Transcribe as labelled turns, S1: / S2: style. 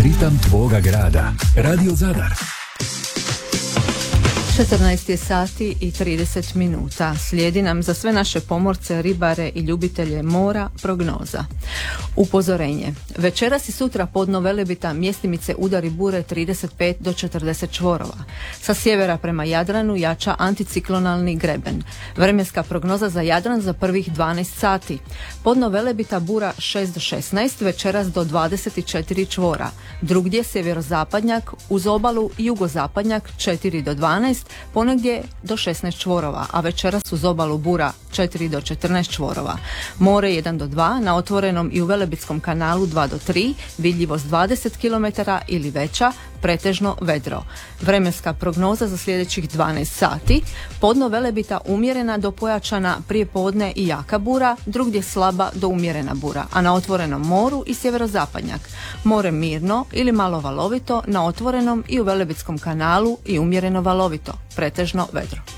S1: Ritam tvoga grada. Radio Zadar.
S2: 14 je sati i 30 minuta. Slijedi nam za sve naše pomorce, ribare i ljubitelje mora prognoza. Upozorenje. Večeras i sutra podno Velebita mjestimice udari bure 35 do 40 čvorova. Sa sjevera prema Jadranu jača anticiklonalni greben. Vremenska prognoza za Jadran za prvih 12 sati. Podno Velebita bura 6 do 16, večeras do 24 čvora. Drugdje sjeverozapadnjak, uz obalu jugozapadnjak 4 do 12, ponegdje do 16 čvorova, a večeras uz obalu bura 4 do 14 čvorova. More 1 do 2, na otvorenom i u Velebitskom kanalu 2 do 3, vidljivost 20 km ili veća, pretežno vedro. Vremenska prognoza za sljedećih 12 sati. Podno Velebita umjerena do pojačana prije podne i jaka bura, drugdje slaba do umjerena bura, a na otvorenom moru i sjeverozapadnjak. More mirno ili malo valovito, na otvorenom i u Velebitskom kanalu i umjereno valovito, pretežno vedro.